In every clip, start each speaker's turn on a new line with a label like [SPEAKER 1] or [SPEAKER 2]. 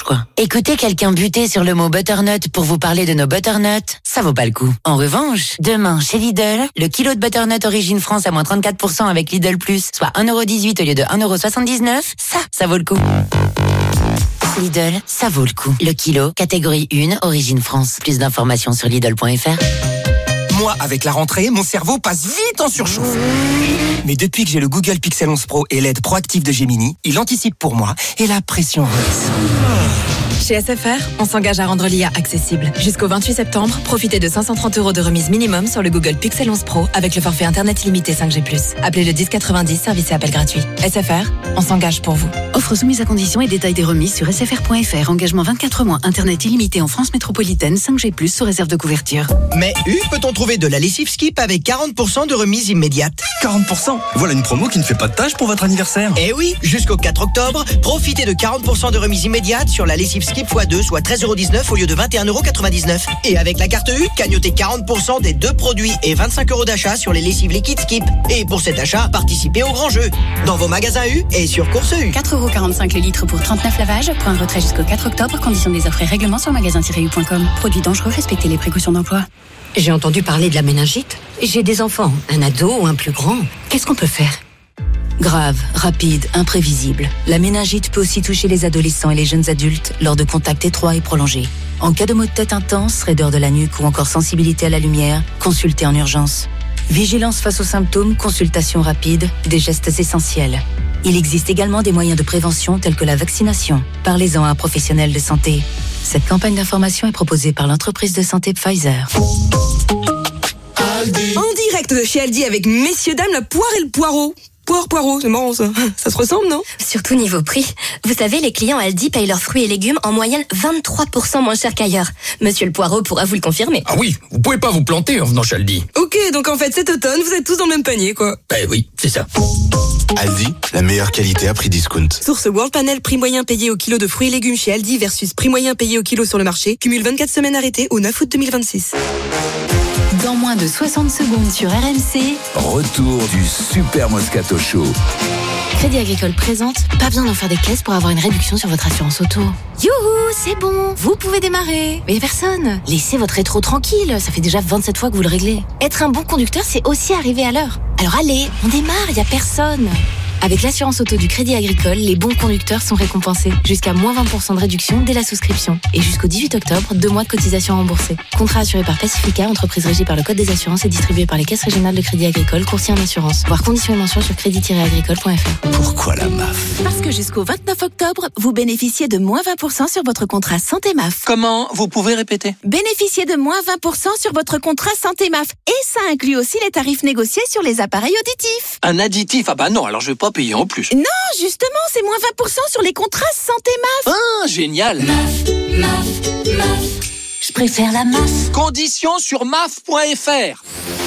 [SPEAKER 1] quoi. Écouter quelqu'un buter sur le mot butternut pour vous parler de nos butternuts, ça vaut pas le coup. En revanche, demain, chez Lidl, le kilo de butternut Origine France à moins 34% avec Lidl Plus, soit 1,18€ au lieu de 1,79€, ça vaut le coup. Lidl, ça vaut le coup. Le kilo, catégorie 1, Origine France. Plus d'informations sur Lidl.fr.
[SPEAKER 2] Moi, avec la rentrée, mon cerveau passe vite en surchauffe. Mais depuis que j'ai le Google Pixel 11 Pro et l'aide proactive de Gemini, il anticipe pour moi et la pression redescend.
[SPEAKER 3] Chez SFR, on s'engage à rendre l'IA accessible. Jusqu'au 28 septembre, profitez de 530€ de remise minimum sur le Google Pixel 11 Pro avec le forfait Internet illimité 5G+. Appelez le 1090, service et appel gratuit. SFR, on s'engage pour vous.
[SPEAKER 4] Offre soumise à conditions et détails des remises sur sfr.fr. Engagement 24 mois, Internet illimité en France métropolitaine, 5G+, sous réserve de couverture.
[SPEAKER 5] Mais peut-on trouver de la lessive Skip avec 40% de remise immédiate?
[SPEAKER 6] 40%? Voilà une promo qui ne fait pas de tâche pour votre anniversaire.
[SPEAKER 5] Eh oui, jusqu'au 4 octobre, profitez de 40% de remise immédiate sur la lessive Skip x2, soit 13,19€ au lieu de 21,99€. Et avec la carte U, cagnotez 40% des 2 produits et 25€ d'achat sur les lessives liquides Skip. Et pour cet achat, participez au grand jeu. Dans vos magasins U et sur Course U.
[SPEAKER 4] 4,45€ le litre pour 39 lavages. Point de retrait jusqu'au 4 octobre. Conditions des offres et règlements sur magasin-u.com. Produits dangereux, respectez les précautions d'emploi.
[SPEAKER 7] J'ai entendu parler de la méningite. J'ai des enfants, un ado ou un plus grand. Qu'est-ce qu'on peut faire?
[SPEAKER 8] Grave, rapide, imprévisible. La méningite peut aussi toucher les adolescents et les jeunes adultes lors de contacts étroits et prolongés. En cas de maux de tête intense, raideur de la nuque ou encore sensibilité à la lumière, consultez en urgence. Vigilance face aux symptômes, consultation rapide, des gestes essentiels. Il existe également des moyens de prévention tels que la vaccination. Parlez-en à un professionnel de santé. Cette campagne d'information est proposée par l'entreprise de santé Pfizer.
[SPEAKER 3] En direct de chez Aldi avec messieurs dames la poire et le poireau. Poireau, c'est marrant ça. Ça se ressemble, non?
[SPEAKER 9] Surtout niveau prix. Vous savez, les clients Aldi payent leurs fruits et légumes en moyenne 23% moins cher qu'ailleurs. Monsieur le Poireau pourra vous le confirmer.
[SPEAKER 10] Ah oui, vous pouvez pas vous planter en venant chez Aldi.
[SPEAKER 3] Ok, donc en fait cet automne, vous êtes tous dans le même panier, quoi.
[SPEAKER 10] Eh oui, c'est ça.
[SPEAKER 11] Aldi, la meilleure qualité à prix discount.
[SPEAKER 3] Source World Panel, prix moyen payé au kilo de fruits et légumes chez Aldi versus prix moyen payé au kilo sur le marché. Cumule 24 semaines arrêtées au 9 août 2026.
[SPEAKER 4] Dans moins de 60 secondes sur RMC.
[SPEAKER 12] Retour du Super Moscato Show.
[SPEAKER 1] Crédit Agricole présente, pas besoin d'en faire des caisses pour avoir une réduction sur votre assurance auto. Youhou, c'est bon, vous pouvez démarrer. Mais personne. Laissez votre rétro tranquille, ça fait déjà 27 fois que vous le réglez. Être un bon conducteur, c'est aussi arriver à l'heure. Alors allez, on démarre, y a personne. Avec l'assurance auto du Crédit Agricole, les bons conducteurs sont récompensés. Jusqu'à moins 20% de réduction dès la souscription. Et jusqu'au 18 octobre, 2 mois de cotisation remboursée. Contrat assuré par Pacifica, entreprise régie par le Code des assurances et distribué par les caisses régionales de Crédit Agricole, courtier en assurance. Voir conditions et mentions sur crédit-agricole.fr.
[SPEAKER 12] Pourquoi la MAF?
[SPEAKER 13] Parce que jusqu'au 29 octobre, vous bénéficiez de moins 20% sur votre contrat Santé MAF.
[SPEAKER 14] Comment? Vous pouvez répéter?
[SPEAKER 13] Bénéficiez de moins 20% sur votre contrat Santé MAF. Et ça inclut aussi les tarifs négociés sur les appareils auditifs.
[SPEAKER 14] Un additif? Ah bah non, alors je vais pas payer en plus.
[SPEAKER 13] Non, justement, c'est moins 20% sur les contrats Santé MAF.
[SPEAKER 14] Ah, génial.
[SPEAKER 13] MAF.
[SPEAKER 7] Je préfère la MAF.
[SPEAKER 14] Conditions sur maf.fr.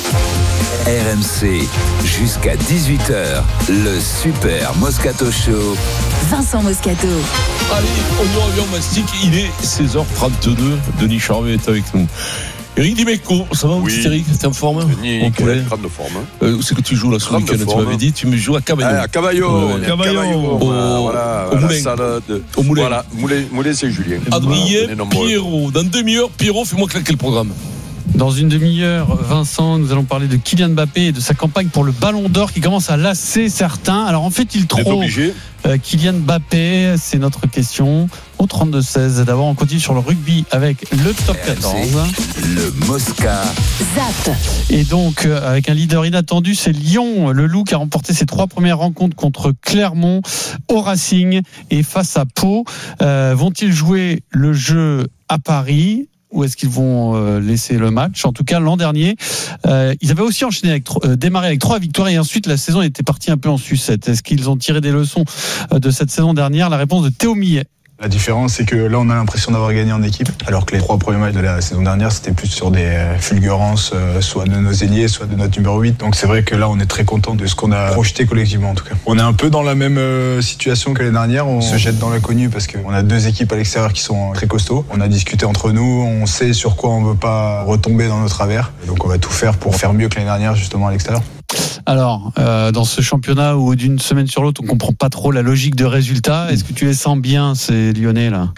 [SPEAKER 12] RMC, jusqu'à 18h, le Super Moscato Show.
[SPEAKER 13] Vincent Moscato.
[SPEAKER 15] Allez, on y revient au mastic, il est 16h32, Denis Charvet est avec nous. Eric Dimeco, ça va, oui. Eric, t'es en forme?
[SPEAKER 16] Denis, grande forme.
[SPEAKER 15] Où c'est que tu joues là ce week-end? Tu m'avais dit, tu me joues à Cavaillon.
[SPEAKER 16] À Cavaillon, voilà,
[SPEAKER 15] au Moulin.
[SPEAKER 16] Voilà, Moulin Saint-Julien.
[SPEAKER 15] Adrien, Pierrot. Dans demi-heure, Pierrot, fais-moi claquer le programme.
[SPEAKER 17] Dans une demi-heure, Vincent, nous allons parler de Kylian Mbappé et de sa campagne pour le Ballon d'Or qui commence à lasser certains. Alors en fait, il trop Kylian Mbappé, c'est notre question au 32-16. D'abord, on continue sur le rugby avec le top 14.
[SPEAKER 12] Le Mosca.
[SPEAKER 13] Zap.
[SPEAKER 17] Et donc, avec un leader inattendu, c'est Lyon, le Loup, qui a remporté ses 3 premières rencontres contre Clermont, au Racing et face à Pau. Vont-ils jouer le jeu à Paris? Ou est-ce qu'ils vont laisser le match? En tout cas, l'an dernier, ils avaient aussi enchaîné démarré avec 3 victoires et ensuite la saison était partie un peu en sucette. Est-ce qu'ils ont tiré des leçons de cette saison dernière? La réponse de Théo Millet.
[SPEAKER 18] La différence, c'est que là, on a l'impression d'avoir gagné en équipe, alors que les 3 premiers matchs de la saison dernière, c'était plus sur des fulgurances, soit de nos ailiers, soit de notre numéro 8. Donc c'est vrai que là, on est très content de ce qu'on a projeté collectivement, en tout cas. On est un peu dans la même situation que l'année dernière. On se jette dans l'inconnu parce qu'on a 2 équipes à l'extérieur qui sont très costauds. On a discuté entre nous, on sait sur quoi on veut pas retomber dans nos travers. Donc on va tout faire pour faire mieux que l'année dernière, justement, à l'extérieur.
[SPEAKER 17] Alors, dans ce championnat où d'une semaine sur l'autre, on comprend pas trop la logique de résultat, est-ce que tu les sens bien, ces Lyonnais là?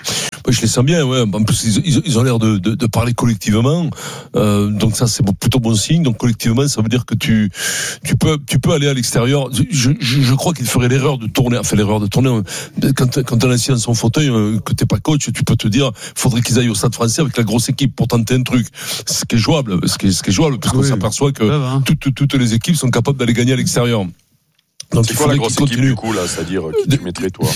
[SPEAKER 15] Je les sens bien, ouais. En plus, ils ont l'air de parler collectivement. Donc ça, c'est plutôt bon signe. Donc collectivement, ça veut dire que tu peux aller à l'extérieur. Je crois qu'il ferait l'erreur de tourner. Quand un assis dans son fauteuil, que t'es pas coach, tu peux te dire, faudrait qu'ils aillent au Stade Français avec la grosse équipe pour tenter un truc. Ce qui est jouable, parce qu'on s'aperçoit que toutes les équipes sont capables d'aller gagner à l'extérieur.
[SPEAKER 16] Donc c'est quoi la grosse équipe du coup là, c'est-à-dire qui tu mettrais toi?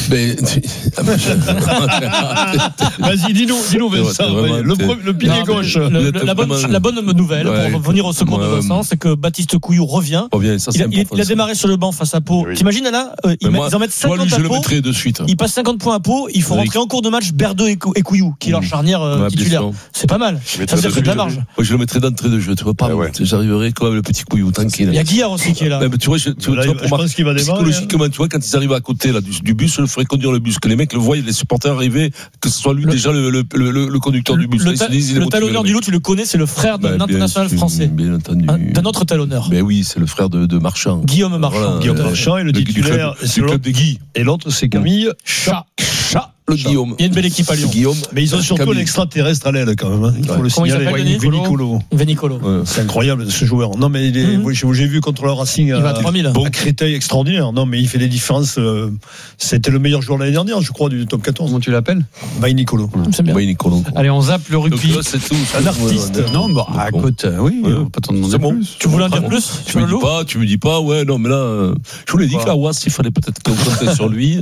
[SPEAKER 19] Vas-y, dis-nous Vincent, le pilier gauche.
[SPEAKER 20] La bonne nouvelle pour venir au secours de Vincent, c'est que Baptiste Couillou revient. Il a démarré sur le banc face à Pau. T'imagines là, ils en mettent 50 à Pau. Il passe 50 points à Pau. Il faut rentrer en cours de match Berdeux et Couillou, qui est leur charnière titulaire. C'est pas mal. Ça veut dire de la marge.
[SPEAKER 15] Je le mettrais d'entrée de jeu. Tu vois pas. J'arriverai quand même le petit Couillou tranquille.
[SPEAKER 20] Il y a Guillard aussi qui est là.
[SPEAKER 15] Tu vois, psychologiquement, tu vois, quand ils arrivent à côté là, du bus, je le ferai conduire le bus, que les mecs le voient, les supporters arriver, que ce soit lui déjà le conducteur du bus.
[SPEAKER 20] Le talonneur du lot, tu le connais, c'est le frère d'un international français.
[SPEAKER 15] Bien entendu.
[SPEAKER 20] D'un autre talonneur.
[SPEAKER 15] Ben oui, c'est le frère de Marchand.
[SPEAKER 20] Guillaume Marchand.
[SPEAKER 19] Guillaume Marchand est le titulaire.
[SPEAKER 15] C'est le club des Guy.
[SPEAKER 19] Et l'autre, c'est Camille Chat.
[SPEAKER 15] Le Guillaume.
[SPEAKER 20] Il y a une belle équipe à Lyon.
[SPEAKER 19] Guillaume. Mais ils ont surtout l'extraterrestre à l'aile quand même. Il faut le signaler.
[SPEAKER 20] Vénicolo.
[SPEAKER 19] C'est incroyable ce joueur. Non mais j'ai vu contre le Racing à Créteil extraordinaire. Non mais il fait des différences. C'était le meilleur joueur l'année dernière, je crois, du top 14.
[SPEAKER 17] Comment tu l'appelles?
[SPEAKER 19] Vénicolo.
[SPEAKER 20] C'est bien.
[SPEAKER 17] Allez, on zappe le rugby.
[SPEAKER 15] Donc là, c'est tout.
[SPEAKER 19] Un artiste.
[SPEAKER 17] Non, écoute, oui, on va pas t'en demander plus.
[SPEAKER 20] Tu voulais en dire plus?
[SPEAKER 15] Tu me dis pas, ouais, non mais là, je vous l'ai dit que la WAS, il fallait peut-être compter sur lui.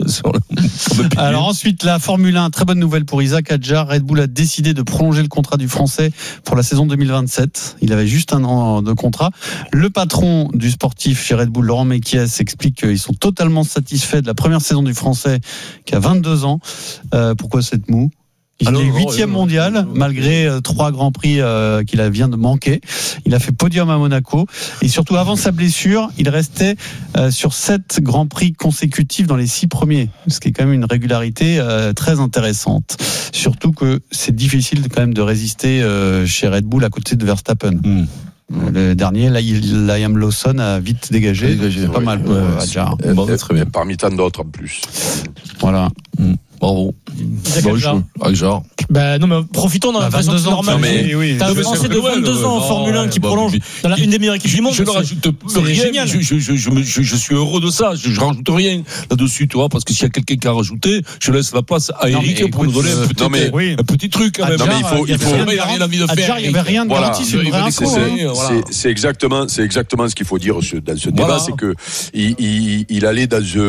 [SPEAKER 17] Alors ensuite, la Formule 1, très bonne nouvelle pour Isaac Adjar. Red Bull a décidé de prolonger le contrat du Français pour la saison 2027. Il avait juste un an de contrat. Le patron du sportif chez Red Bull, Laurent Mekies, explique qu'ils sont totalement satisfaits de la première saison du Français qui a 22 ans. Pourquoi cette moue? Il est 8e mondial, malgré 3 grands prix qu'il vient de manquer. Il a fait podium à Monaco. Et surtout, avant sa blessure, il restait sur 7 grands prix consécutifs dans les 6 premiers. Ce qui est quand même une régularité très intéressante. Surtout que c'est difficile quand même de résister chez Red Bull à côté de Verstappen. Le dernier, Liam Lawson a vite dégagé. C'est pas mal pour Adjar.
[SPEAKER 16] Très bien. Parmi tant d'autres en plus.
[SPEAKER 17] Voilà.
[SPEAKER 15] Bravo.
[SPEAKER 20] Adjar. Ben non, mais profitons dans la façon normale. T'as un Français de 22 ans en Formule 1 qui prolonge dans une des meilleures équipes du monde.
[SPEAKER 15] Je ne rajoute rien.
[SPEAKER 20] Génial.
[SPEAKER 15] Je suis heureux de ça. Je rajoute rien là-dessus, tu vois, parce que s'il y a quelqu'un qui a rajouté, je laisse la place à Eric pour nous donner un petit truc quand même.
[SPEAKER 16] Non mais il faut.
[SPEAKER 15] Il n'y a rien envie de faire.
[SPEAKER 17] Il n'y avait rien de garanti sur le vrai info.
[SPEAKER 16] C'est exactement ce qu'il faut dire dans ce débat, c'est que il allait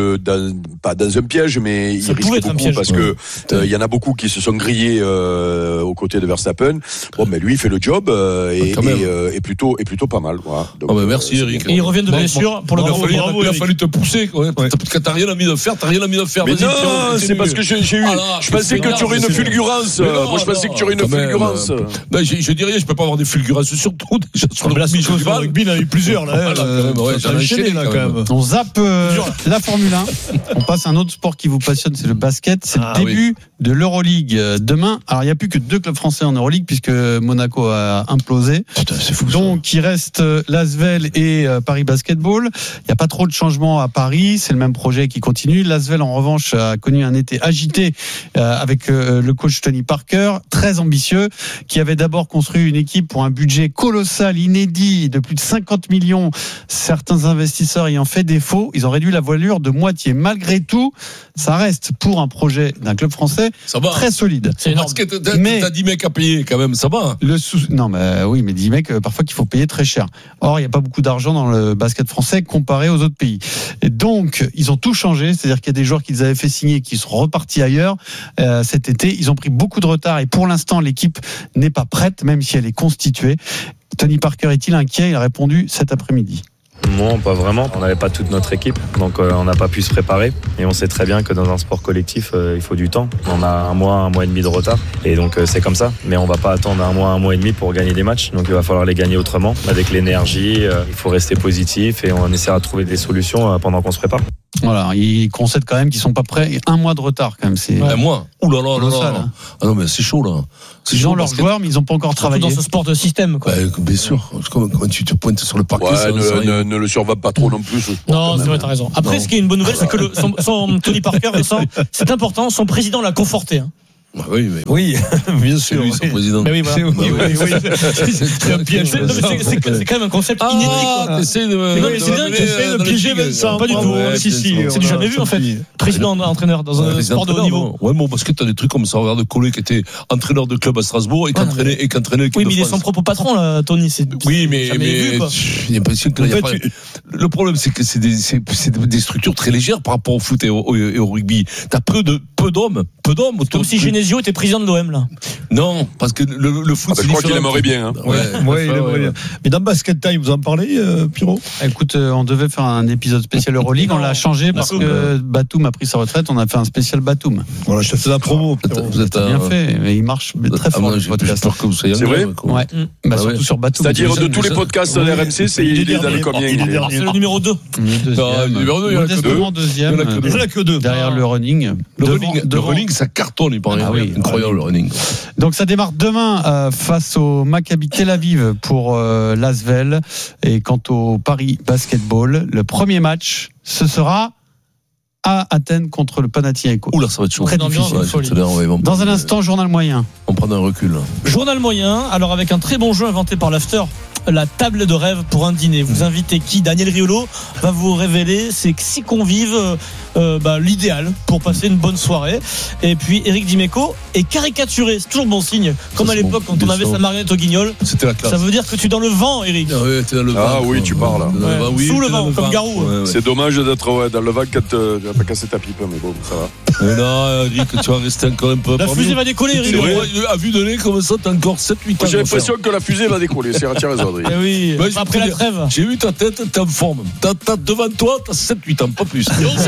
[SPEAKER 16] pas dans un piège, mais il risquait beaucoup parce que il y en a beaucoup qui se sont grillés aux côtés de Verstappen. Bon, mais lui, il fait le job et plutôt pas mal. Voilà. Donc,
[SPEAKER 15] merci Eric.
[SPEAKER 20] Et il revient de blessure pour le Grand Prix.
[SPEAKER 15] Il a fallu te pousser. Quand t'as rien envie de faire, t'as rien envie de faire.
[SPEAKER 16] Mais non, c'est parce que j'ai eu. Je pensais que tu aurais une fulgurance. Moi, je pensais que tu aurais une fulgurance.
[SPEAKER 15] Je dis rien, je peux pas avoir des fulgurances surtout déjà sur le
[SPEAKER 19] rugby. Il y en a eu plusieurs là.
[SPEAKER 17] On zappe la Formule 1. On passe à un autre sport qui vous passionne, c'est le basket. C'est le début de l'Euroleague demain. Alors il n'y a plus que 2 clubs français en Euroleague puisque Monaco a implosé.
[SPEAKER 15] Putain, c'est fou.
[SPEAKER 17] Donc il reste l'Asvel et Paris Basketball. Il n'y a pas trop de changements à Paris, c'est le même projet qui continue. L'Asvel en revanche a connu un été agité avec le coach Tony Parker, très ambitieux, qui avait d'abord construit une équipe pour un budget colossal, inédit, de plus de 50 millions. Certains investisseurs ayant fait défaut, ils ont réduit la voilure de moitié. Malgré tout, ça reste pour un projet d'un club français très solide.
[SPEAKER 15] C'est énorme. Parce que t'as 10 mecs à payer quand même, ça va.
[SPEAKER 17] Non, mais oui, mais 10 mecs, parfois qu'il faut payer très cher. Or, il n'y a pas beaucoup d'argent dans le basket français comparé aux autres pays. Et donc, ils ont tout changé. C'est-à-dire qu'il y a des joueurs qu'ils avaient fait signer qui sont repartis ailleurs cet été. Ils ont pris beaucoup de retard et pour l'instant, l'équipe n'est pas prête, même si elle est constituée. Tony Parker est-il inquiet? Il a répondu cet après-midi.
[SPEAKER 21] Non, pas vraiment. On n'avait pas toute notre équipe, donc on n'a pas pu se préparer. Et on sait très bien que dans un sport collectif, il faut du temps. On a un mois et demi de retard. Et donc c'est comme ça. Mais on ne va pas attendre un mois et demi pour gagner des matchs. Donc il va falloir les gagner autrement, avec l'énergie. Il faut rester positif et on essaiera de trouver des solutions pendant qu'on se prépare.
[SPEAKER 17] Voilà, ils concèdent quand même qu'ils sont pas prêts. Un mois de retard quand même. C'est
[SPEAKER 15] un mois. Ouh là là là. Ah non mais c'est chaud là.
[SPEAKER 17] Ils ont leurs joueurs, mais ils n'ont pas encore travaillé.
[SPEAKER 20] Dans ce sport de système, quoi.
[SPEAKER 15] Bien sûr. Comment tu te pointes sur le parquet?
[SPEAKER 16] Ne le surveille pas trop non plus.
[SPEAKER 20] Non, c'est vrai, t'as raison. Après, ce qui est une bonne nouvelle, c'est que son Tony Parker, Vincent, c'est important, son président l'a conforté.
[SPEAKER 15] Oui, mais
[SPEAKER 19] oui, bien sûr.
[SPEAKER 15] Lui, son président.
[SPEAKER 20] Mais oui, voilà.
[SPEAKER 19] C'est un piège.
[SPEAKER 20] C'est quand même un concept inédit.
[SPEAKER 19] C'est bien qu'il essaie de piéger Vincent.
[SPEAKER 20] Pas du tout. C'est du jamais vu, en fait. Président entraîneur dans un sport de haut niveau.
[SPEAKER 15] Ouais, bon, parce que t'as des trucs comme ça. Regarde Collet qui était entraîneur de club à Strasbourg et qui entraînait l'équipe de France.
[SPEAKER 20] Oui, mais il est son propre patron, là, Tony.
[SPEAKER 15] Oui, mais il y a pas le problème, c'est que c'est des structures très légères par rapport au foot et au rugby. T'as peu d'hommes.
[SPEAKER 20] Comme si Genesio était président de l'OM, là.
[SPEAKER 15] Non, parce que le foot,
[SPEAKER 16] je crois qu'il aimerait bien.
[SPEAKER 19] Ouais, il aimerait bien. Mais dans Basket Time, vous en parlez, Pierrot?
[SPEAKER 17] Écoute, on devait faire un épisode spécial Euroleague, on l'a changé parce que Batum a pris sa retraite, on a fait un spécial Batum.
[SPEAKER 19] Voilà, je te fais la promo.
[SPEAKER 17] Vous êtes bien fait, mais il marche très fort.
[SPEAKER 15] J'ai peur que vous soyez.
[SPEAKER 16] C'est vrai?
[SPEAKER 17] Ouais. Surtout sur Batum.
[SPEAKER 16] C'est-à-dire de tous les podcasts de RMC, il est dans le combien?
[SPEAKER 20] C'est le numéro 2.
[SPEAKER 15] Le numéro 2, il y en a que 2.
[SPEAKER 17] Deuxième. Il y en a que 2. Derrière le running.
[SPEAKER 15] Le running, ça cartonne, il paraît. Incroyable, le running.
[SPEAKER 17] Donc ça démarre demain face au Maccabi Tel Aviv pour l'Asvel. Et quant au Paris Basketball, le premier match, ce sera à Athènes contre le Panathinaikos.
[SPEAKER 15] Oula, ça va être chaud.
[SPEAKER 17] Très difficile. Dans un instant, journal moyen.
[SPEAKER 15] On prend un recul.
[SPEAKER 20] Journal moyen, alors avec un très bon jeu inventé par l'After. La table de rêve pour un dîner. Vous invitez qui? Daniel Riolo va vous révéler ses 6 convives l'idéal pour passer une bonne soirée. Et puis Eric Dimeco est caricaturé. C'est toujours bon signe. Comme à l'époque quand on avait sa marionnette au Guignol.
[SPEAKER 15] C'était la classe.
[SPEAKER 20] Ça veut dire que tu es dans le vent, Eric.
[SPEAKER 15] Ah oui, t'es dans le vent.
[SPEAKER 16] Ah oui, tu parles.
[SPEAKER 20] Sous le vent, comme Garou.
[SPEAKER 16] C'est dommage d'être dans le vent quand tu n'as pas cassé ta pipe, mais bon, ça va.
[SPEAKER 15] Mais non, Eric, tu vas rester encore un peu.
[SPEAKER 20] La fusée va décoller, Eric.
[SPEAKER 15] À vue de nez, comme ça, t'as encore 7-8 ans.
[SPEAKER 16] J'ai l'impression que la fusée va décoller. C'est raison.
[SPEAKER 20] Oui, après la trêve.
[SPEAKER 15] J'ai vu ta tête, t'es en forme. T'as devant toi, t'as 7-8 ans, pas plus.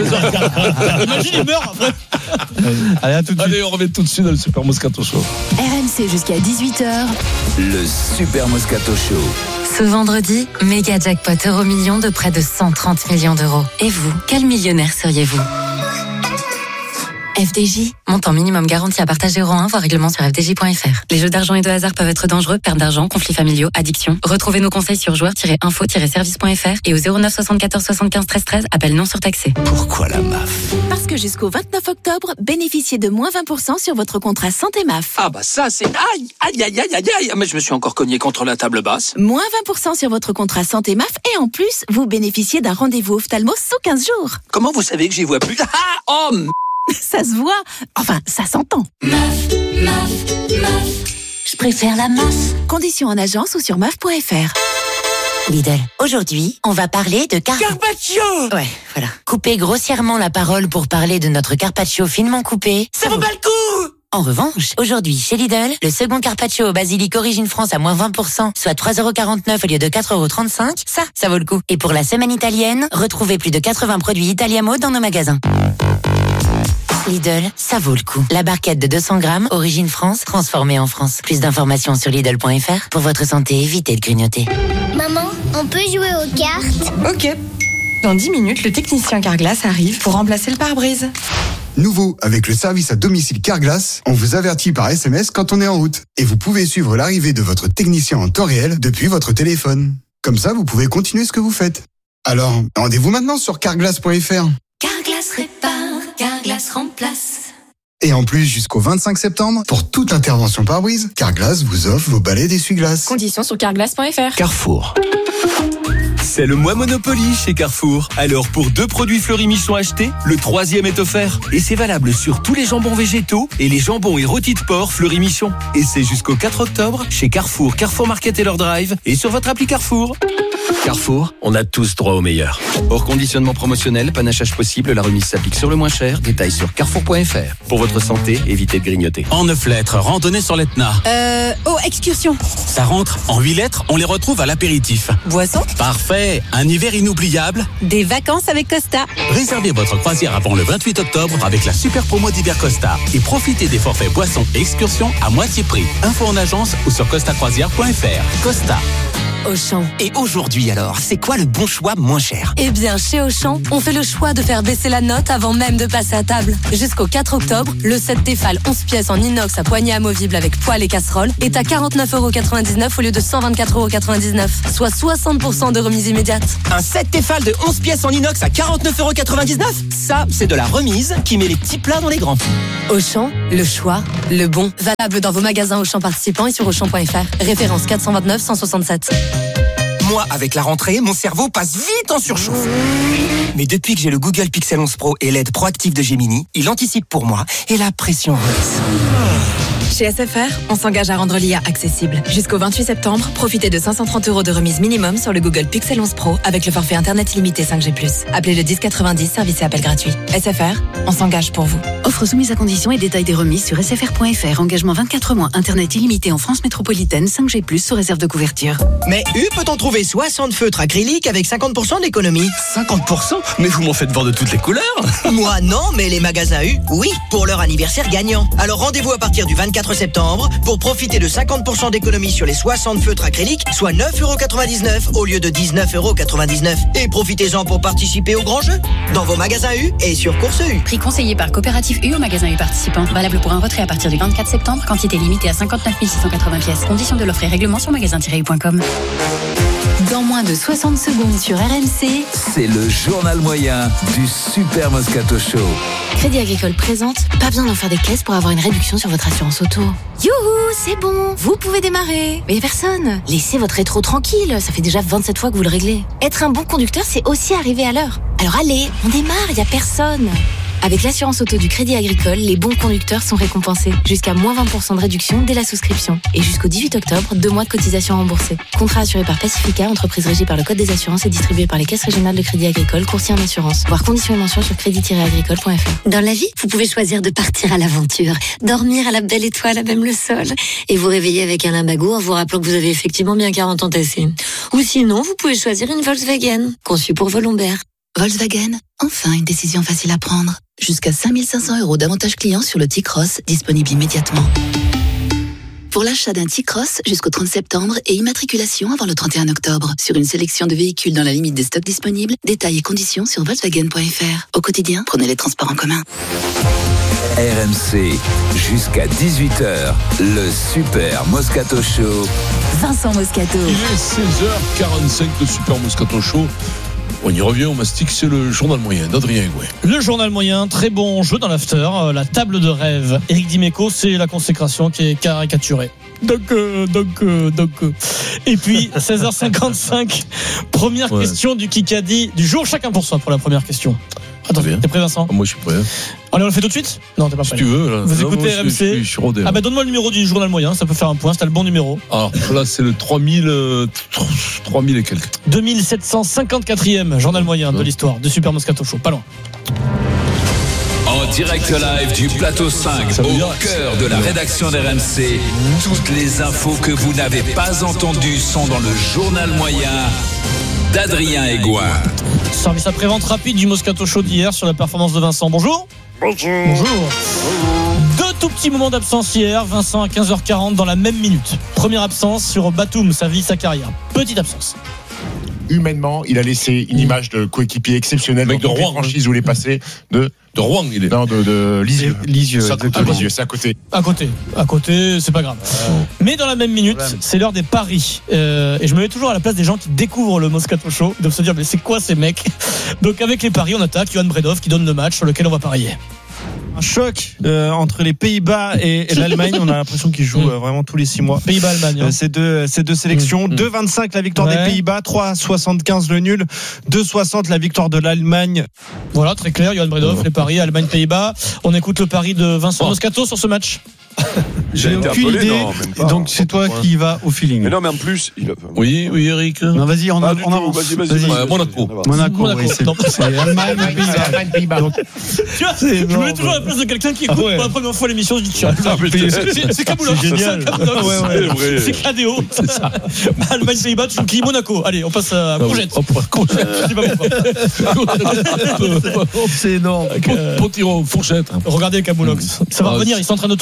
[SPEAKER 20] Imagine, il meurt après.
[SPEAKER 17] Allez, à tout de suite.
[SPEAKER 15] Allez, on revient tout de suite dans le Super Moscato Show.
[SPEAKER 1] RMC jusqu'à 18h.
[SPEAKER 12] Le Super Moscato Show.
[SPEAKER 1] Ce vendredi, méga jackpot Euromillions de près de 130 millions d'euros. Et vous, quel millionnaire seriez-vous? FDJ, montant minimum garanti à partager euro 1, voire règlement sur fdj.fr. Les jeux d'argent et de hasard peuvent être dangereux, perte d'argent, conflits familiaux, addiction. Retrouvez nos conseils sur joueurs-info-service.fr et au 09 74 75 13 13, appel non surtaxé.
[SPEAKER 12] Pourquoi la MAF?
[SPEAKER 13] Parce que jusqu'au 29 octobre, bénéficiez de moins 20% sur votre contrat santé MAF.
[SPEAKER 14] Ah bah ça c'est... Aïe. Mais je me suis encore cogné contre la table basse.
[SPEAKER 13] Moins 20% sur votre contrat santé MAF et en plus, vous bénéficiez d'un rendez-vous ophtalmo sous 15 jours.
[SPEAKER 14] Comment vous savez que j'y vois plus?
[SPEAKER 13] Ça se voit, enfin, ça s'entend.
[SPEAKER 1] MAF. Je préfère la MAF.
[SPEAKER 13] Conditions en agence ou sur MAF.fr.
[SPEAKER 1] Lidl, aujourd'hui, on va parler de
[SPEAKER 14] Carpaccio.
[SPEAKER 1] Ouais, voilà. Couper grossièrement la parole pour parler de notre Carpaccio finement coupé.
[SPEAKER 14] Ça vaut pas le coup.
[SPEAKER 1] En revanche, aujourd'hui, chez Lidl, le second Carpaccio au basilic Origine France à moins 20%, soit 3,49€ au lieu de 4,35€, ça vaut le coup. Et pour la semaine italienne, retrouvez plus de 80 produits Italiamo dans nos magasins. Lidl, ça vaut le coup. La barquette de 200 grammes, Origine France, transformée en France. Plus d'informations sur Lidl.fr. Pour votre santé, évitez de grignoter.
[SPEAKER 2] Maman, on peut jouer aux cartes?
[SPEAKER 3] Ok. Dans 10 minutes, le technicien Carglass arrive pour remplacer le pare-brise.
[SPEAKER 22] Nouveau, avec le service à domicile Carglass, on vous avertit par SMS quand on est en route. Et vous pouvez suivre l'arrivée de votre technicien en temps réel depuis votre téléphone. Comme ça, vous pouvez continuer ce que vous faites. Alors, rendez-vous maintenant sur carglass.fr.
[SPEAKER 1] Carglass répare, Carglass remplace.
[SPEAKER 22] Et en plus, jusqu'au 25 septembre, pour toute intervention pare-brise, Carglass vous offre vos balais d'essuie-glace.
[SPEAKER 3] Conditions sur carglass.fr.
[SPEAKER 12] Carrefour.
[SPEAKER 23] C'est le mois Monopoly chez Carrefour. Alors pour 2 produits Fleury Michon achetés, le 3e est offert. Et c'est valable sur tous les jambons végétaux et les jambons et rôtis de porc Fleury Michon. Et c'est jusqu'au 4 octobre chez Carrefour, Carrefour Market et leur drive et sur votre appli Carrefour.
[SPEAKER 24] Carrefour, on a tous droit au meilleur. Hors conditionnement promotionnel, panachage possible, la remise s'applique sur le moins cher. Détails sur carrefour.fr. Pour votre santé, évitez de grignoter.
[SPEAKER 25] En 9 lettres, randonnée sur l'Etna.
[SPEAKER 3] Excursion.
[SPEAKER 25] Ça rentre. En 8 lettres, on les retrouve à l'apéritif.
[SPEAKER 3] Boisson.
[SPEAKER 25] Parfait. Un hiver inoubliable.
[SPEAKER 3] Des vacances avec Costa.
[SPEAKER 25] Réservez votre croisière avant le 28 octobre avec la super promo d'hiver Costa. Et profitez des forfaits boissons et excursions à moitié prix. Info en agence ou sur costacroisière.fr. Costa.
[SPEAKER 5] Auchan.
[SPEAKER 6] Et aujourd'hui alors, c'est quoi le bon choix moins cher?
[SPEAKER 5] Eh bien, chez Auchan, on fait le choix de faire baisser la note avant même de passer à table. Jusqu'au 4 octobre, le set Tefal 11 pièces en inox à poignée amovible avec poêle et casserole est à 49,99€ au lieu de 124,99€, soit 60% de remise immédiate.
[SPEAKER 6] Un set Tefal de 11 pièces en inox à 49,99€? Ça, c'est de la remise qui met les petits plats dans les grands.
[SPEAKER 5] Auchan, le choix, le bon. Valable dans vos magasins Auchan participants et sur Auchan.fr. Référence 429 167.
[SPEAKER 6] Moi, avec la rentrée, mon cerveau passe vite en surchauffe. Mais depuis que j'ai le Google Pixel 11 Pro et l'aide proactive de Gemini, il anticipe pour moi et la pression redescend.
[SPEAKER 3] Chez SFR, on s'engage à rendre l'IA accessible. Jusqu'au 28 septembre, profitez de 530€ de remise minimum sur le Google Pixel 11 Pro avec le forfait Internet illimité 5G+. Appelez le 1090, service et appel gratuit. SFR, on s'engage pour vous.
[SPEAKER 8] Offre soumise à conditions et détails des remises sur sfr.fr. Engagement 24 mois, Internet illimité en France métropolitaine, 5G+, sous réserve de couverture.
[SPEAKER 9] Mais peut-on trouver 60 feutres acryliques avec 50% d'économie?
[SPEAKER 6] 50%? Mais vous m'en faites voir de toutes les couleurs.
[SPEAKER 9] Moi non, mais les magasins U, oui, pour leur anniversaire gagnant. Alors rendez-vous à partir du 24 septembre pour profiter de 50% d'économie sur les 60 feutres acryliques, soit 9,99€ au lieu de 19,99€. Et profitez-en pour participer au grand jeu dans vos magasins U et sur Course U.
[SPEAKER 4] Prix conseillé par Coopérative U au magasin U participant. Valable pour un retrait à partir du 24 septembre. Quantité limitée à 59 680 pièces. Conditions de l'offre et règlement sur magasin-u.com.
[SPEAKER 1] Dans moins de 60 secondes sur RMC,
[SPEAKER 12] c'est le journal moyen du Super Moscato Show.
[SPEAKER 1] Crédit Agricole présente, pas besoin d'en faire des caisses pour avoir une réduction sur votre assurance auto. Youhou, c'est bon, vous pouvez démarrer. Mais personne, laissez votre rétro tranquille, ça fait déjà 27 fois que vous le réglez. Être un bon conducteur, c'est aussi arriver à l'heure. Alors allez, on démarre, y a personne. Avec l'assurance auto du Crédit Agricole, les bons conducteurs sont récompensés. Jusqu'à moins 20% de réduction dès la souscription. Et jusqu'au 18 octobre, 2 mois de cotisation remboursée. Contrat assuré par Pacifica, entreprise régie par le Code des assurances et distribué par les caisses régionales de Crédit Agricole, courtier en assurance. Voir conditions et mentions sur crédit-agricole.fr.
[SPEAKER 8] Dans la vie, vous pouvez choisir de partir à l'aventure, dormir à la belle étoile à même le sol, et vous réveiller avec un limbago en vous rappelant que vous avez effectivement bien 40 ans tassés. Ou sinon, vous pouvez choisir une Volkswagen, conçue pour vos lombaires. Volkswagen, enfin une décision facile à prendre. Jusqu'à 5 500€ d'avantages clients sur le T-Cross, disponible immédiatement. Pour l'achat d'un T-Cross jusqu'au 30 septembre et immatriculation avant le 31 octobre. Sur une sélection de véhicules dans la limite des stocks disponibles, détails et conditions sur Volkswagen.fr. Au quotidien, prenez les transports en commun.
[SPEAKER 12] RMC, jusqu'à 18h, le Super Moscato Show.
[SPEAKER 1] Vincent Moscato.
[SPEAKER 15] Il est 16h45, le Super Moscato Show. On y revient, on mastique, c'est le journal moyen d'Adrien Gouet.
[SPEAKER 20] Le journal moyen, très bon jeu dans l'after, la table de rêve. Éric Dimeco, c'est la consécration qui est caricaturée. Donc. Et puis, 16h55, première question du Kikadi du jour, chacun pour soi pour la première question. Attends, t'es prêt Vincent?
[SPEAKER 15] Moi je suis prêt.
[SPEAKER 20] Allez, on le fait tout de suite? Non, t'es pas prêt.
[SPEAKER 15] Si tu veux. Là.
[SPEAKER 20] Vous écoutez RMC?
[SPEAKER 15] Je suis rodé.
[SPEAKER 20] Ah bah donne-moi le numéro du journal moyen, ça peut faire un point, c'est le bon numéro.
[SPEAKER 15] Alors là c'est le 3000 et quelques.
[SPEAKER 20] 2754e journal moyen de l'histoire de Super Moscato Show, pas loin.
[SPEAKER 23] En direct live du plateau 5, au cœur de la rédaction d'RMC, toutes les infos que vous n'avez pas entendues sont dans le journal moyen d'Adrien Aigouin.
[SPEAKER 20] Service après-vente rapide du Moscato Show d'hier sur la performance de Vincent. Bonjour. Bonjour. Deux tout petits moments d'absence hier. Vincent à 15h40 dans la même minute. Première absence sur Batum, sa vie, sa carrière. Petite absence.
[SPEAKER 10] Humainement, il a laissé une image de coéquipier exceptionnel.
[SPEAKER 15] Mec
[SPEAKER 10] dans
[SPEAKER 15] de Rouen,
[SPEAKER 10] franchise où il est passé de
[SPEAKER 15] Rouen, il est.
[SPEAKER 10] Non, de Lisieux.
[SPEAKER 15] Lisieux,
[SPEAKER 10] c'est à côté.
[SPEAKER 20] À côté, c'est pas grave. Mais dans la même minute, c'est l'heure des paris. Et je me mets toujours à la place des gens qui découvrent le Moscato Show. Ils doivent se dire, mais c'est quoi ces mecs? Donc avec les paris, on attaque Johan Bredov qui donne le match sur lequel on va parier.
[SPEAKER 26] Un choc entre les Pays-Bas et l'Allemagne. On a l'impression qu'ils jouent vraiment tous les 6 mois.
[SPEAKER 20] Pays-Bas-Allemagne.
[SPEAKER 26] Ces deux sélections. 2,25 la victoire des Pays-Bas, 3,75 le nul, 2,60 la victoire de l'Allemagne.
[SPEAKER 20] Voilà, très clair. Johan Bredov, les paris Allemagne-Pays-Bas. On écoute le pari de Vincent Moscato sur ce match.
[SPEAKER 26] J'ai aucune idée. Donc c'est toi qui y vas au feeling.
[SPEAKER 16] Mais non, mais en plus.
[SPEAKER 15] Oui, Eric.
[SPEAKER 26] Non, vas-y, on avance.
[SPEAKER 15] Vas-y.
[SPEAKER 26] Monaco. Oui, c'est Allemagne, Pays-Bas.
[SPEAKER 20] Tu vois, je me mets toujours à la place de quelqu'un qui écoute pour la première fois l'émission. Je dis tiens, c'est Kaboulos.
[SPEAKER 26] C'est génial.
[SPEAKER 20] C'est KDO. C'est ça. Allemagne, Pays-Bas, tu qui Monaco. Allez, on passe à Courgette. Je dis pas pourquoi.
[SPEAKER 26] C'est énorme.
[SPEAKER 15] Potiron, fourchette.
[SPEAKER 20] Regardez Kaboulos. Ça va revenir. Ils sont en train de tourner d'ailleurs.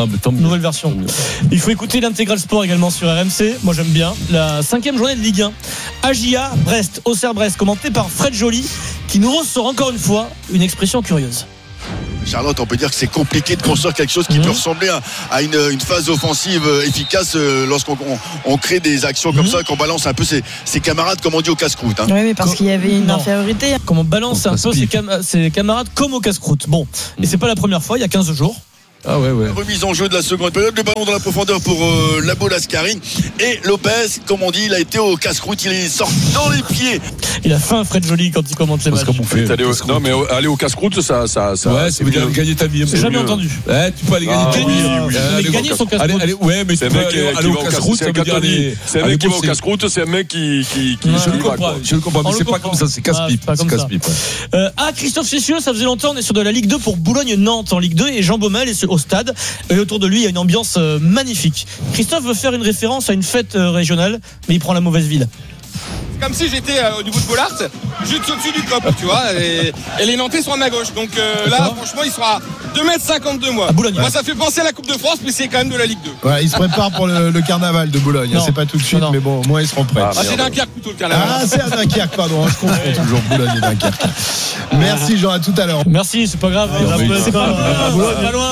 [SPEAKER 20] Nouvelle version. Il faut écouter l'intégral sport également sur RMC. Moi j'aime bien. La 5e journée de Ligue 1. AJA, Brest, Auxerre-Brest, commenté par Fred Joly, qui nous ressort encore une fois une expression curieuse.
[SPEAKER 7] Charlotte, on peut dire que c'est compliqué de construire quelque chose qui peut ressembler à une phase offensive efficace lorsqu'on crée des actions comme ça, qu'on balance un peu ses camarades, comme on dit, au casse-croûte.
[SPEAKER 11] Oui, mais parce qu'il y avait une infériorité.
[SPEAKER 20] Comme on balance un peu ses camarades comme au casse-croûte. Bon, et c'est pas la première fois, il y a 15 jours.
[SPEAKER 7] Ah ouais. Remise en jeu de la seconde période, le ballon dans la profondeur pour Labo Lascarine, et Lopez, comme on dit, il a été au casse-croûte, il est sorti dans les pieds. Il a faim, Fred Joly, quand il commente les matchs.
[SPEAKER 16] Non, mais aller au casse-croûte, ça
[SPEAKER 15] ouais, c'est bien gagner ta vie.
[SPEAKER 20] C'est jamais entendu.
[SPEAKER 15] Ouais, tu peux aller gagner ta vie.
[SPEAKER 20] Mais gagner son casse-croûte.
[SPEAKER 15] Ouais, mais c'est un mec qui va au casse-croûte, ça veut dire aller.
[SPEAKER 16] C'est un mec qui va au casse-croûte, c'est un mec qui.
[SPEAKER 15] Je le comprends, mais c'est pas comme ça, c'est casse-pipe.
[SPEAKER 20] Christophe Cessieux, ça faisait longtemps, on est sur de la Ligue 2 pour Boulogne-Nantes en Ligue 2, et Jean Baumel est au stade. Et autour de lui, il y a une ambiance magnifique. Christophe veut faire une référence à une fête régionale, mais il prend la mauvaise ville.
[SPEAKER 17] C'est comme si j'étais au niveau de Bollard, juste au-dessus du COP, tu vois, et les Nantais sont à ma gauche. Donc là, franchement, il sera 2,50 m de moi. Moi, ça fait penser à la Coupe de France, mais c'est quand même de la Ligue 2.
[SPEAKER 18] Ouais, il se prépare pour le carnaval de Boulogne. C'est pas tout de suite, mais bon, au moins ils seront prêts.
[SPEAKER 17] C'est Dunkerque plutôt, le carnaval.
[SPEAKER 18] Ah, c'est à Dunkerque, pardon. Je confonds toujours Boulogne et Dunkerque. Merci Jean, à tout à l'heure.
[SPEAKER 20] Merci, c'est pas grave. C'est pas loin.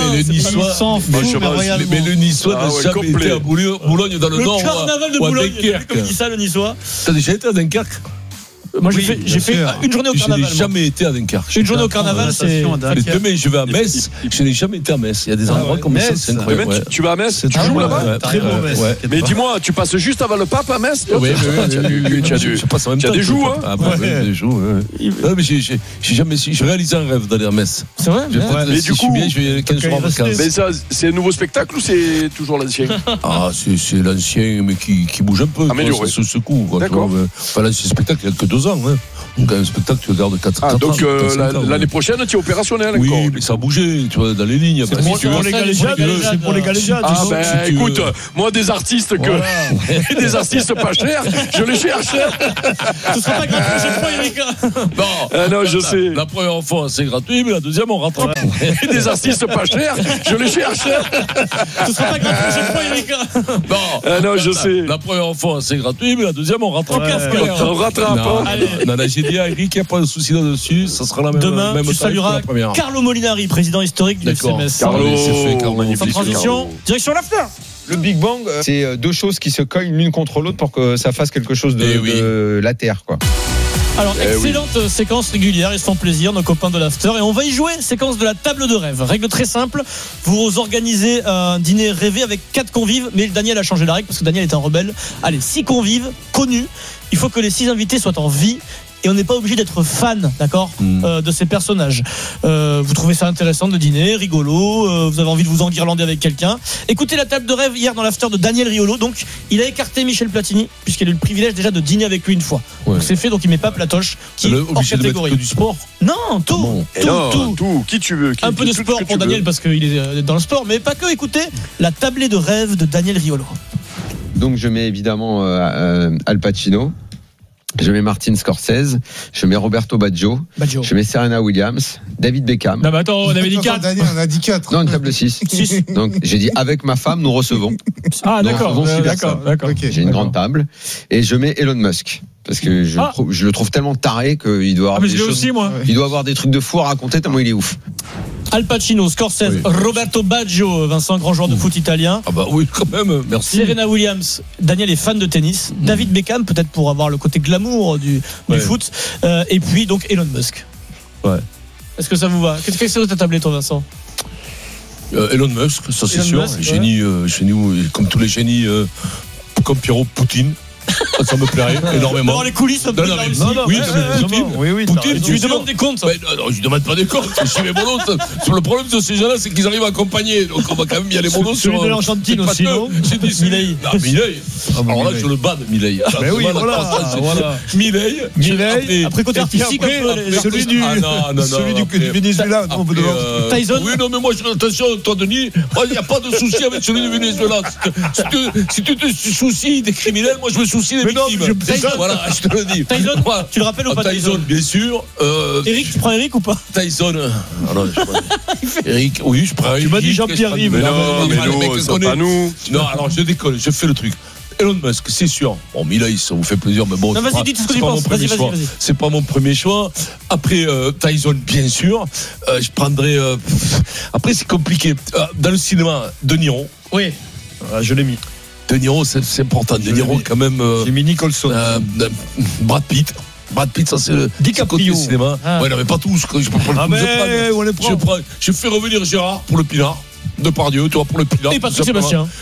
[SPEAKER 15] Mais le Niçois n'a jamais été à Boulogne dans le Nord.
[SPEAKER 20] Le carnaval de Boulogne, comme dit ça le Niçois.
[SPEAKER 15] T'as déjà été à Dunkerque?
[SPEAKER 20] Moi j'ai fait une journée au carnaval.
[SPEAKER 15] Je n'ai jamais été à Dunkerque.
[SPEAKER 20] Une journée au carnaval, c'est.
[SPEAKER 15] Demain je vais à Metz. Je n'ai jamais été à Metz. Il y a des endroits comme ça, c'est incroyable.
[SPEAKER 16] Tu vas à Metz? Tu joues là-bas?
[SPEAKER 18] Très bon Metz.
[SPEAKER 16] Mais dis-moi, tu passes juste avant le pape à Metz?
[SPEAKER 15] Oui,
[SPEAKER 16] tu as des joues, hein?
[SPEAKER 15] Ah bah oui, des joues. Non mais j'ai jamais. J'ai réalisé un rêve d'aller à Metz.
[SPEAKER 20] C'est vrai.
[SPEAKER 16] Mais du coup,
[SPEAKER 15] je vais 15 jours en vacances.
[SPEAKER 16] Mais ça, c'est un nouveau spectacle ou c'est toujours l'ancien?
[SPEAKER 15] Ah, c'est l'ancien, mais qui bouge un peu.
[SPEAKER 16] Amélioré.
[SPEAKER 15] Ça se secoue.
[SPEAKER 16] D'accord.
[SPEAKER 15] Enfin, l'ancien spectacle, il n'y a que 2 ans. Donc un spectacle tu regardes 4 ans.
[SPEAKER 16] Donc l'année prochaine tu es opérationnel.
[SPEAKER 15] Oui, mais ça a bougé, tu vois, dans les lignes.
[SPEAKER 18] C'est pour les galéjades.
[SPEAKER 16] Ah ben écoute, moi des artistes des artistes pas chers, je les cherche.
[SPEAKER 20] Ce sera pas gratuit chaque fois, Eric.
[SPEAKER 16] Non, je sais.
[SPEAKER 15] La première fois c'est gratuit, mais la deuxième on rattrape.
[SPEAKER 16] Des artistes pas chers, je les cherche.
[SPEAKER 20] Ce sera pas gratuit chaque fois, Eric.
[SPEAKER 16] Non, je sais.
[SPEAKER 15] La première fois c'est gratuit, mais la deuxième on rattrape.
[SPEAKER 16] On rattrape.
[SPEAKER 15] Non, j'ai dit à Eric, il n'y a pas de souci là-dessus, ça sera la même.
[SPEAKER 20] Demain, tu salueras Carlo Molinari, président historique du FCMS.
[SPEAKER 16] Carlo,
[SPEAKER 20] sans transition, direction l'after.
[SPEAKER 19] Le Big Bang, c'est 2 choses qui se cognent l'une contre l'autre pour que ça fasse quelque chose de la Terre, quoi.
[SPEAKER 20] Alors, excellente séquence régulière, ils se font plaisir, nos copains de l'after. Et on va y jouer, séquence de la table de rêve. Règle très simple, vous organisez un dîner rêvé avec 4 convives, mais Daniel a changé la règle parce que Daniel est un rebelle. Allez, 6 convives connus, il faut que les 6 invités soient en vie. Et on n'est pas obligé d'être fan, d'accord, de ces personnages. Vous trouvez ça intéressant de dîner, rigolo, vous avez envie de vous enguirlander avec quelqu'un. Écoutez la table de rêve hier dans l'after de Daniel Riolo. Donc, il a écarté Michel Platini, puisqu'il a eu le privilège déjà de dîner avec lui une fois. Donc, c'est fait, donc il met pas Platoche, qui est hors catégorie.
[SPEAKER 15] Que du sport?
[SPEAKER 20] Non, tout.
[SPEAKER 16] Qui tu veux?
[SPEAKER 20] Un peu de sport pour Daniel, parce qu'il est dans le sport, mais pas que. Écoutez la tablée de rêve de Daniel Riolo.
[SPEAKER 19] Donc, je mets évidemment Al Pacino. Je mets Martin Scorsese, je mets Roberto Baggio, je mets Serena Williams, David Beckham.
[SPEAKER 20] Non, mais attends, on avait dit 4.
[SPEAKER 18] Daniel, on a dit 4.
[SPEAKER 19] Non, une table 6. Donc, j'ai dit avec ma femme, nous recevons.
[SPEAKER 20] Ah, d'accord.
[SPEAKER 19] Okay, j'ai une grande table. Et je mets Elon Musk. Parce que je le trouve tellement taré qu'il doit avoir des choses.
[SPEAKER 20] Aussi, moi.
[SPEAKER 19] Il doit avoir des trucs de fou à raconter tellement il est ouf.
[SPEAKER 20] Al Pacino, Scorsese, Roberto Baggio, Vincent, grand joueur de foot italien.
[SPEAKER 15] Ah bah oui, quand même, merci.
[SPEAKER 20] Serena Williams, Daniel est fan de tennis. David Beckham, peut-être pour avoir le côté glamour du foot. Et puis donc Elon Musk.
[SPEAKER 15] Ouais.
[SPEAKER 20] Est-ce que ça vous va? Qu'est-ce que tu as tablé, toi, Vincent?
[SPEAKER 15] Elon Musk, ça c'est sûr. Génie, comme tous les génies, comme Pierrot Poutine. Ça me plairait énormément.
[SPEAKER 20] Dans les coulisses, un peu de la Russie.
[SPEAKER 15] Oui, Poutine,
[SPEAKER 20] tu lui demandes des comptes.
[SPEAKER 15] Non, je lui demande pas des comptes. Le problème de ces gens-là, c'est qu'ils arrivent à accompagner. Donc on va quand même y aller mon nom sur.
[SPEAKER 20] Celui de l'Argentine aussi, non?
[SPEAKER 15] Milei. Alors là, je le bats de Milei.
[SPEAKER 18] Mais oui, voilà.
[SPEAKER 15] Milei.
[SPEAKER 20] Après, côté artistique,
[SPEAKER 18] celui du Venezuela.
[SPEAKER 20] Tyson.
[SPEAKER 15] Oui, non, mais moi, attention, toi, Denis, il n'y a pas de souci avec celui du Venezuela. Si tu te soucies des criminels, moi, je me soucie des victimes. Voilà, je te le dis.
[SPEAKER 20] Tyson, tu le rappelles ou pas?
[SPEAKER 15] Tyson, bien sûr.
[SPEAKER 20] Eric, tu prends Eric ou pas?
[SPEAKER 15] Tyson. Eric, oui, je prends Eric.
[SPEAKER 26] Tu m'as dit Jean-Pierre Rive.
[SPEAKER 16] Mais non, c'est pas nous.
[SPEAKER 15] Non, alors je déconne, je fais le truc. Elon Musk, c'est sûr. Bon, Mila, ça vous fait plaisir, mais bon.
[SPEAKER 20] Non, vas-y, dites ce que tu penses. Vas-y.
[SPEAKER 15] C'est pas mon premier choix. Après, Tyson, bien sûr. Je prendrais. Après, c'est compliqué. Dans le cinéma, De Niro.
[SPEAKER 26] Oui. Je l'ai mis.
[SPEAKER 15] De Niro, c'est important. De Niro, quand même.
[SPEAKER 26] J'ai mis Nicholson.
[SPEAKER 15] Brad Pitt, ça c'est le côté cinéma. Ouais, non, mais pas tous. Je fais revenir Gérard pour le Pinard. Depardieu, toi pour le Pinard.
[SPEAKER 20] Et Patrick Sébastien.